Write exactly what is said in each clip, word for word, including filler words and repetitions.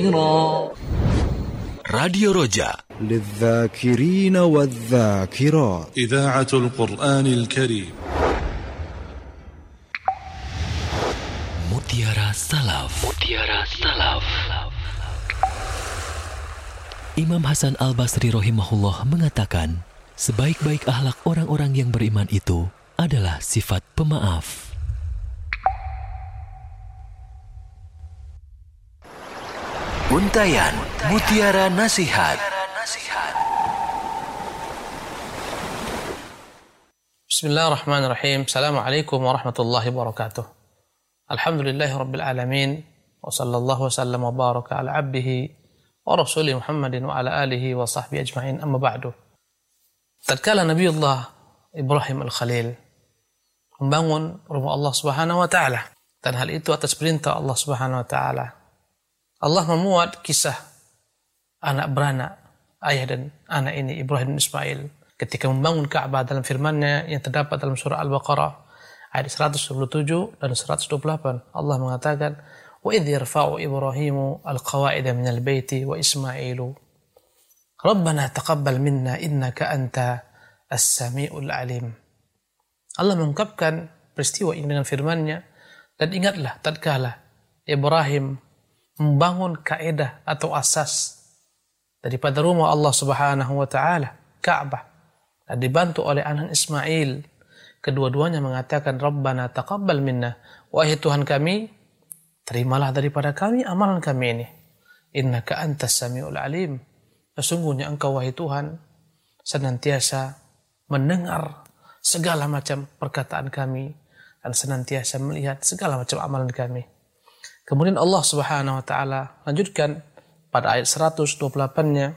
Radio Roja للذاكرين والذاكرات إذاعة القرآن الكريم. Mutiara Salaf. Mutiara Salaf. Imam Hasan Al-Basri rahimahullah mengatakan, sebaik-baik akhlak orang-orang yang beriman itu adalah sifat pemaaf. Untayan Mutiara Nasihat. Bismillahirrahmanirrahim. Assalamualaikum warahmatullahi wabarakatuh. Alhamdulillahi rabbil alamin. Wa sallallahu wasallam wa baraka ala abdihi wa rasulih Muhammadin wa ala alihi wa sahbihi ajma'in. Amma ba'du. Tatkala Nabiullah Ibrahim Al-Khalil membangun rumah Allah Subhanahu wa taala, dan hal itu atas perintah Allah Subhanahu wa taala, Allah memuat kisah anak beranak ayah dan anak ini, Ibrahim dan Ismail, ketika membangun Ka'bah dalam firman-Nya yang terdapat dalam surah Al-Baqarah ayat seratus dua puluh tujuh dan seratus dua puluh delapan. Allah mengatakan, "Wa idh yarfa'u Ibrahimu al-qawa'ida minal baiti wa Ismailu Rabbana taqabbal minna innaka anta as-sami'ul alim." Allah mengungkapkan peristiwa ini dengan firman-Nya, dan ingatlah tatkala Ibrahim membangun kaidah atau asas daripada rumah Allah Subhanahu wa taala, Ka'bah, dan dibantu oleh anak Ismail. Kedua-duanya mengatakan, Rabbana taqabbal minna, wahai Tuhan kami, terimalah daripada kami amalan kami ini. Innaka antas samiul alim. Sesungguhnya Engkau wahai Tuhan senantiasa mendengar segala macam perkataan kami dan senantiasa melihat segala macam amalan kami. Kemudian Allah Subhanahu wa taala lanjutkan pada ayat seratus dua puluh delapan-nya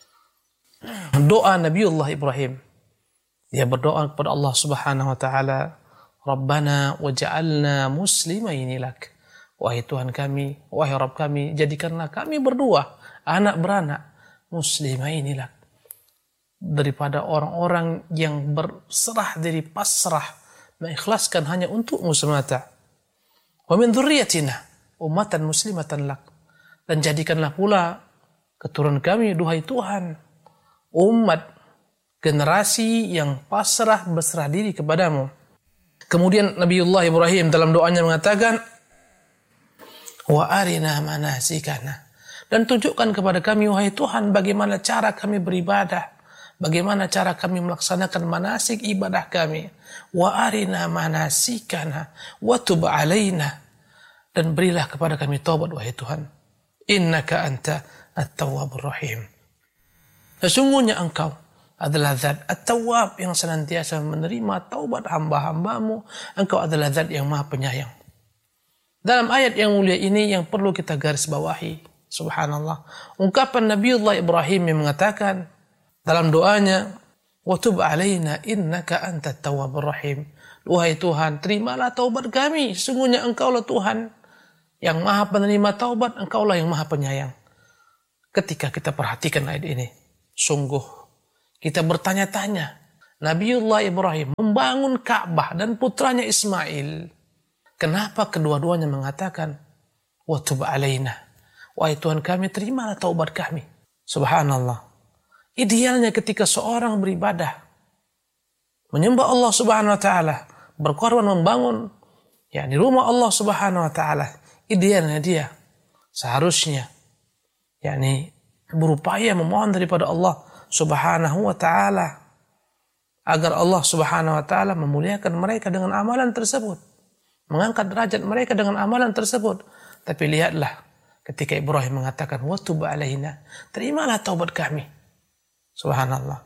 doa Nabiullah Ibrahim. Dia berdoa kepada Allah Subhanahu wa taala, Rabbana waj'alna muslimaini lak. Wahai Tuhan kami, wahai Rabb kami, jadikanlah kami berdua anak beranak muslimaini lak, daripada orang-orang yang berserah diri, pasrah, mengikhlaskan hanya untuk-Mu semata. Wa min dzurriyyatina ummatan muslimatan lak, dan jadikanlah pula keturunan kami, duhai Tuhan, umat, generasi yang pasrah berserah diri kepadamu. Kemudian Nabiullah Ibrahim dalam doanya mengatakan, wa arina manasikana, dan tunjukkan kepada kami wahai Tuhan bagaimana cara kami beribadah, bagaimana cara kami melaksanakan manasik ibadah kami. Wa arina manasikana wa tub alaina, dan berilah kepada kami taubat wahai Tuhan. Innaka anta at-tawwabur rahim. Sesungguhnya Engkau adalah zat at-tawwab yang senantiasa menerima taubat hamba-hambamu. Engkau adalah zat yang maha penyayang. Dalam ayat yang mulia ini yang perlu kita garis bawahi, subhanallah, ungkapan Nabiullah Ibrahim yang mengatakan dalam doanya, wa tub alaina innaka anta at-tawwabur rahim. Wahai Tuhan, terimalah taubat kami. Sesungguhnya Engkaulah Tuhan yang maha penerima taubat, Engkaulah yang maha penyayang. Ketika kita perhatikan ayat ini, sungguh kita bertanya-tanya, Nabiullah Ibrahim membangun Ka'bah dan putranya Ismail, kenapa kedua-duanya mengatakan, wa tub alaina, wahai Tuhan kami, terimalah taubat kami. Subhanallah. Idealnya ketika seorang beribadah, menyembah Allah Subhanahu wa taala, berkorban membangun yakni rumah Allah Subhanahu wa taala, idealnya dia seharusnya yakni berupaya memohon daripada Allah Subhanahu wa taala agar Allah Subhanahu wa taala memuliakan mereka dengan amalan tersebut, mengangkat derajat mereka dengan amalan tersebut. Tapi lihatlah ketika Ibrahim mengatakan wa tub alaina, terimalah taubat kami. Subhanallah.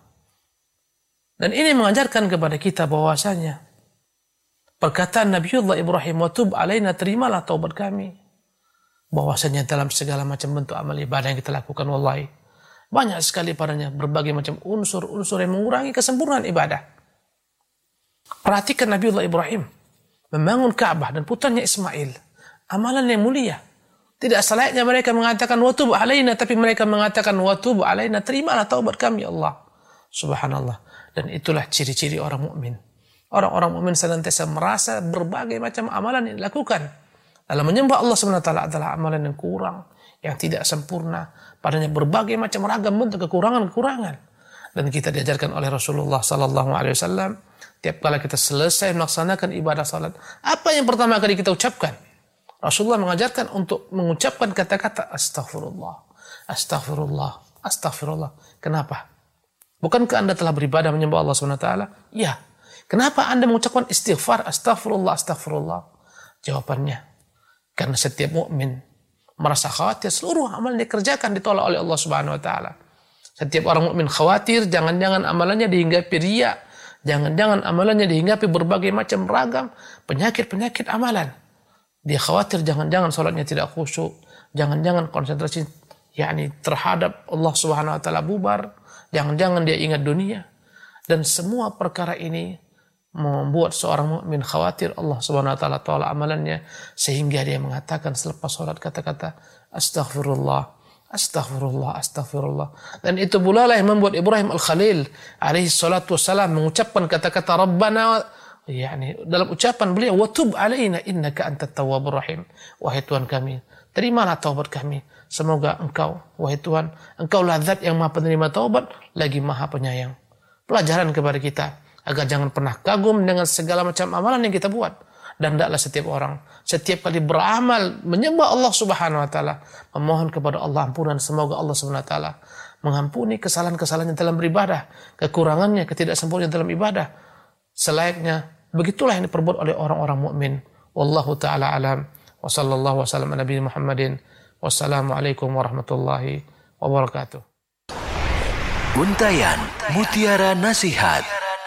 Dan ini mengajarkan kepada kita bahwasanya perkataan Nabiullah Ibrahim, wa tub alaina, terimalah taubat kami, bahwasanya dalam segala macam bentuk amal ibadah yang kita lakukan, wallahi banyak sekali padanya berbagai macam unsur-unsur yang mengurangi kesempurnaan ibadah. Perhatikan Nabiullah Ibrahim membangun Ka'bah dan putranya Ismail, amalan yang mulia. Tidak selayaknya mereka mengatakan wa tub alaina, tapi mereka mengatakan wa tub alaina, terimalah taubat kami Allah. Subhanallah. Dan itulah ciri-ciri orang mukmin. Orang-orang mukmin senantiasa merasa berbagai macam amalan yang dilakukan dalam menyembah Allah subhanahu wa taala adalah amalan yang kurang, yang tidak sempurna, padanya berbagai macam ragam bentuk kekurangan-kekurangan. Dan kita diajarkan oleh Rasulullah sallallahu alaihi wasallam, tiap kali kita selesai melaksanakan ibadah salat, apa yang pertama kali kita ucapkan? Rasulullah mengajarkan untuk mengucapkan kata-kata astaghfirullah, astaghfirullah, astaghfirullah. Kenapa? Bukankah Anda telah beribadah menyembah Allah subhanahu wa taala? Ya. Kenapa Anda mengucapkan istighfar, astaghfirullah, astaghfirullah? Jawabannya, karena setiap mukmin merasa khawatir seluruh amal yang dikerjakan ditolak oleh Allah subhanahu wa taala. Setiap orang mukmin khawatir jangan-jangan amalannya dihinggapi riya, jangan-jangan amalannya dihinggapi berbagai macam ragam penyakit-penyakit amalan. Dia khawatir jangan-jangan salatnya tidak khusyuk, jangan-jangan konsentrasi yakni terhadap Allah subhanahu wa taala bubar, jangan-jangan dia ingat dunia. Dan semua perkara ini membuat seorang mukmin khawatir Allah subhanahu wa taala tolak amalannya, sehingga dia mengatakan selepas salat kata-kata astaghfirullah, astaghfirullah, astaghfirullah. Dan itu pula lah yang membuat Ibrahim Al-Khalil alaihi salatu wassalam mengucapkan kata-kata Rabbana, yakni dalam ucapan beliau, wa tub alaina innaka antat tawwabur rahim. Wahai Tuhan kami, terimalah taubat kami. Semoga Engkau, wahai Tuhan, Engkaulah zat yang Maha penerima taubat lagi Maha penyayang. Pelajaran kepada kita agar jangan pernah kagum dengan segala macam amalan yang kita buat. Dan hendaklah setiap orang setiap kali beramal menyembah Allah subhanahu wa ta'ala, memohon kepada Allah ampunan. Semoga Allah subhanahu wa ta'ala mengampuni kesalahan-kesalahannya dalam beribadah, kekurangannya, ketidaksempurnaan dalam ibadah. Selayaknya begitulah yang diperbuat oleh orang-orang mukmin. Wallahu ta'ala alam. Wa sallallahu wa sallam ala nabi Muhammadin. Wassalamualaikum warahmatullahi wabarakatuh. Untayan Mutiara Nasihat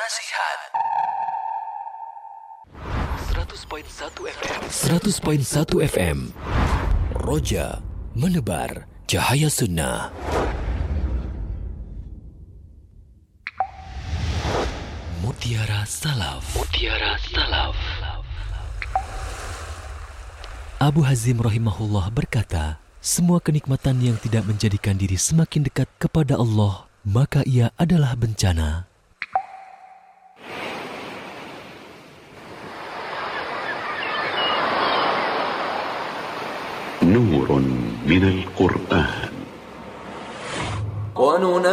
seratus koma satu F M. Roja menebar cahaya sunnah. Mutiara Salaf. Mutiara Salaf. Abu Hazim rahimahullah berkata, semua kenikmatan yang tidak menjadikan diri semakin dekat kepada Allah, maka ia adalah bencana. نور من القرآن